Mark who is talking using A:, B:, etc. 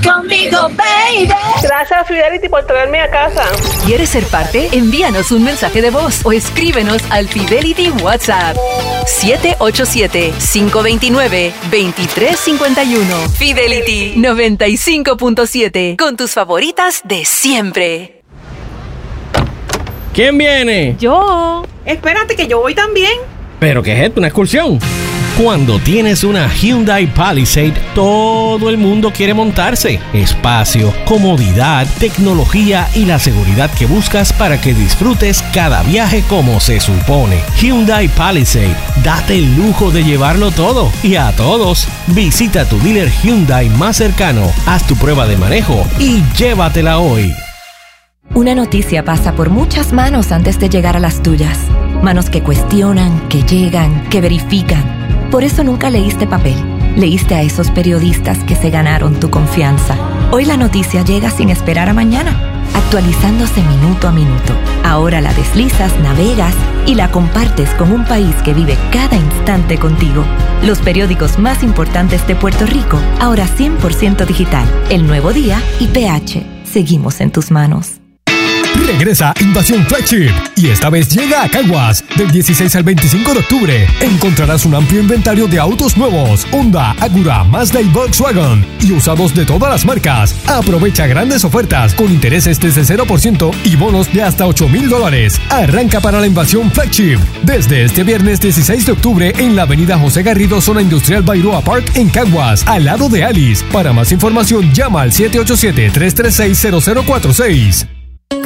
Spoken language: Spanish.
A: conmigo, baby.
B: Gracias, Fidelity, por traerme a casa.
C: ¿Quieres ser parte? Envíanos un mensaje de voz o escríbenos al Fidelity WhatsApp 787-529-2351. Fidelity 95.7, con tus favoritas de siempre.
D: ¿Quién viene?
E: Yo. Espérate que yo voy también.
D: ¿Pero qué es esto? ¿Una excursión? Cuando tienes una Hyundai Palisade, todo el mundo quiere montarse. Espacio, comodidad, tecnología y la seguridad que buscas para que disfrutes cada viaje como se supone. Hyundai Palisade, date el lujo de llevarlo todo y a todos. Visita tu dealer Hyundai más cercano, haz tu prueba de manejo y llévatela hoy.
F: Una noticia pasa por muchas manos antes de llegar a las tuyas. Manos que cuestionan, que llegan, que verifican. Por eso nunca leíste papel. Leíste a esos periodistas que se ganaron tu confianza. Hoy la noticia llega sin esperar a mañana, actualizándose minuto a minuto. Ahora la deslizas, navegas y la compartes con un país que vive cada instante contigo. Los periódicos más importantes de Puerto Rico, ahora 100% digital. El Nuevo Día y PH. Seguimos en tus manos.
G: Regresa Invasión Flagship y esta vez llega a Caguas. Del 16 al 25 de octubre encontrarás un amplio inventario de autos nuevos, Honda, Acura, Mazda y Volkswagen y usados de todas las marcas. Aprovecha grandes ofertas con intereses desde 0% y bonos de hasta $8,000. Arranca para la Invasión Flagship desde este viernes 16 de octubre en la avenida José Garrido, zona industrial Bairoa Park en Caguas, al lado de Alice. Para más información llama al 787-336-0046.